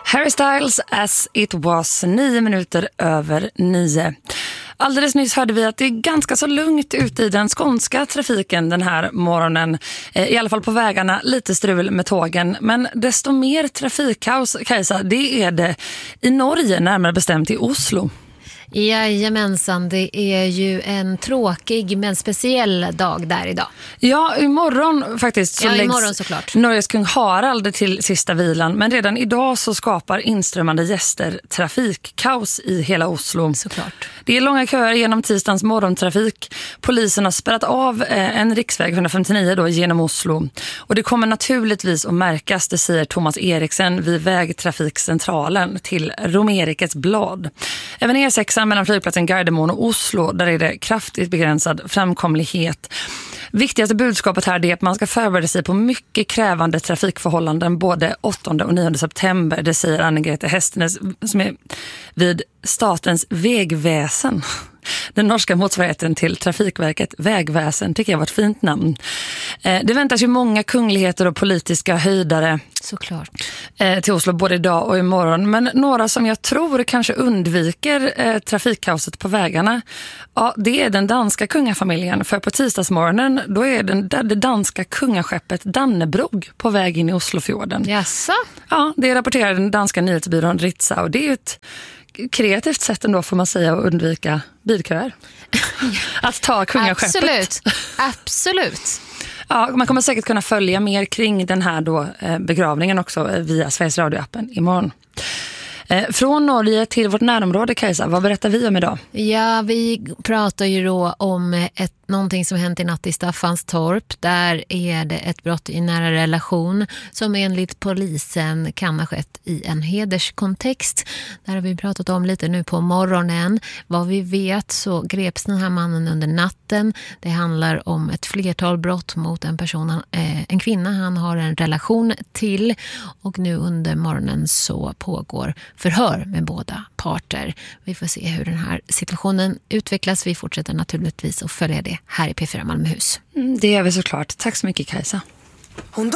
Harry Styles, As It Was, 9 minuter över 9. Alldeles nyss hörde vi att det är ganska så lugnt ute i den skånska trafiken den här morgonen. I alla fall på vägarna, lite strul med tågen. Men desto mer trafikkaos, Kajsa, det är det i Norge, närmare bestämt i Oslo. Jajamensan, det är ju en tråkig men speciell dag där idag. Ja, imorgon faktiskt så imorgon såklart. Norges kung Harald till sista vilan. Men redan idag så skapar inströmmande gäster trafikkaos i hela Oslo. Såklart. Det är långa köer genom tisdagens morgontrafik. Polisen har spärrat av en riksväg 159 då genom Oslo. Och det kommer naturligtvis att märkas, det säger Thomas Eriksen vid vägtrafikcentralen till Romerikes blad. Även E6 mellan flygplatsen Gardermoen och Oslo, där är det kraftigt begränsad framkomlighet. Viktigaste budskapet här är att man ska förbereda sig på mycket krävande trafikförhållanden både 8 och 9 september. Det säger Anne-Grete Hestenes som är vid Statens vägväsen. Den norska motsvarigheten till Trafikverket, Vägväsen, tycker jag var ett fint namn. Det väntas ju många kungligheter och politiska höjdare såklart till Oslo både idag och imorgon. Men några som jag tror kanske undviker trafikkaoset på vägarna, ja, det är den danska kungafamiljen. För på tisdagsmorgonen då är det danska kungaskeppet Dannebrog på väg in i Oslofjorden. Jaså? Ja, det rapporterar den danska nyhetsbyrån Ritza och det är ju ett kreativt sätt ändå får man säga att undvika bilköer. Att ta kungaskeppet. Absolut. Ja, man kommer säkert kunna följa mer kring den här då, begravningen också via Sveriges Radio-appen imorgon. Från Norge till vårt närområde, Kajsa, vad berättar vi om idag? Ja, vi pratar ju då om någonting som hänt i natt i Staffanstorp. Där är det ett brott i nära relation som enligt polisen kan ha skett i en hederskontext. Där har vi pratat om lite nu på morgonen. Vad vi vet så greps den här mannen under natten. Det handlar om ett flertal brott mot en kvinna han har en relation till. Och nu under morgonen så pågår förhör med båda parter. Vi får se hur den här situationen utvecklas. Vi fortsätter naturligtvis att följa det här i P4 Malmöhus. Det gör vi såklart. Tack så mycket, Kajsa.